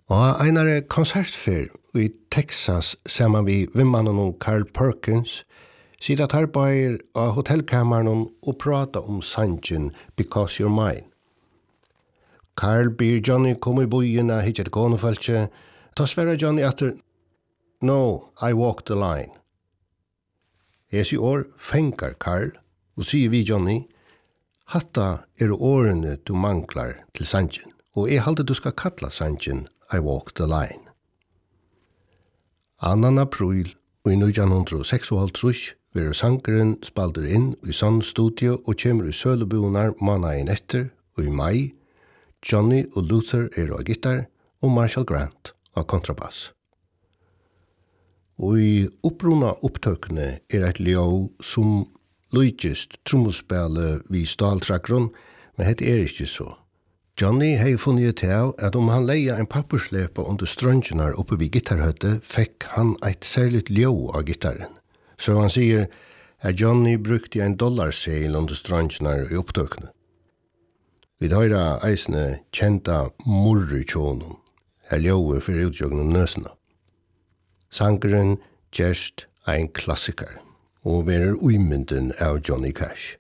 Og einare konsertfer i Texas saman vi vimmannen om Carl Perkins sida tarbair av hotellkammaren og prata om sangen Because You're Mine. Carl ber Johnny kom i bojen a hitjet konefalche, ta sverra Johnny atter No, I walk the line. Esi år fengar Carl og sier vi Johnny hatta årene du manglar til sangen, og halde du skal kalla sangen I walk the line. 2. april i 1956 vil sangeren spalder inn i sånn studio og kommer i sølebunar måneden etter, og i mai, Johnny og Luther av gitar og Marshall Grant av kontrabass. Og i oppruna opptøkene et ljå som lykest trommelspillet vid ståltrakron, men det ikke så. Johnny hei funnet til at om han leia en papperslepa under strøngenar oppe vid gitarhøtte, fikk han et særligt ljå av gitaren. Så han sier at Johnny brukte en $-seil under strøngenar i opptøkene. Vi høyra eisne kjenta morrutjonen, her ljået for utjøgnen nøsene. Sangeren gjerst ein klassiker, og verer uimynden av Johnny Cash.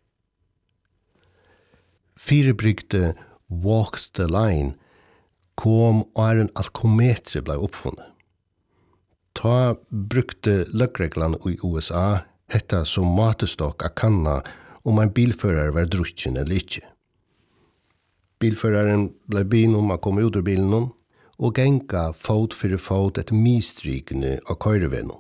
Firebrygte Walk the Line kom og en alkometre ble oppfunnet. Ta brukte løggreglene i USA hetta som matestokk av kanna om en bilfører var drukken eller ikke. Bilføreren ble bin om å komme ut av bilen og genga fot for fot etter mistrykene av køyrevennen.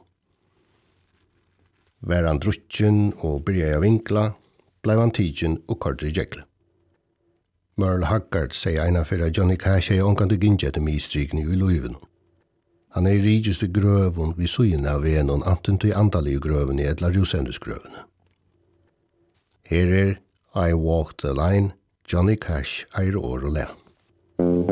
Var han drukken og byrja vinkla, ble han tidsen og kørte i jekle. Merle Haggard sier ena for at Johnny Cash ongan til ginja etter mistrykene i løyven. Han rigest i grøven vid sugen av vennen, anten til andalige grøven i edla rusendesgrøvene. Her I walk the line, Johnny Cash år og le.